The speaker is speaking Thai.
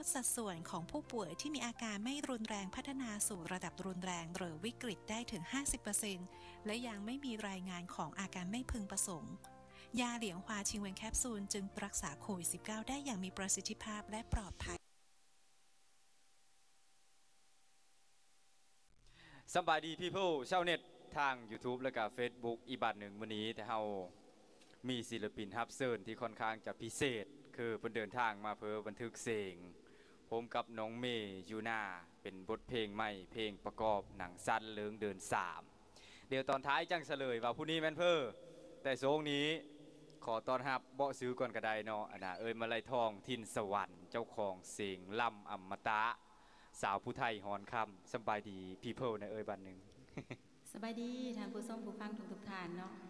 สัดส่วนของผู้ป่วยที่มีอาการไม่รุนแรงพัฒนาสู่ระดับรุนแรงหรือวิกฤตได้ถึง 50% และยังไม่มีรายงานของอาการไม่พึงประสงค์ยาเหลียงฮวาชิงเวนแคปซูลจึงรักษาโควิด -19 ได้อย่างมีประสิทธิภาพและปลอดภัยสบายดีพี่ผู้เช่าเน็ตทาง YouTube และก็ Facebook อีกบัตรหนึ่งวันนี้แต่เรามีศิลปินรับเชิญที่ค่อนข้างจะพิเศษคือเพิ่นเดินทางมาเพื่อบันทึกเสียงผมกับน้องเมย์ยูนาเป็นบทเพลงใหม่เพลงประกอบหนังสั้นเลิงเดิน3เดี๋ยวตอนท้ายจังเฉลยว่าผู้นี้แม่นเพ้อแต่โซงนี้ขอต้อนรับเบาะซื้อก่อนกระไดเนาะมาลัยทองทินสวรรค์เจ้าของเสียงล่ำอมตะสาวผู้ไทยฮอนคำสบายดีพี่เพิลในบันหนึ่งสบายดีท่านผู้ชมผู้ฟังทุกท่านเนาะ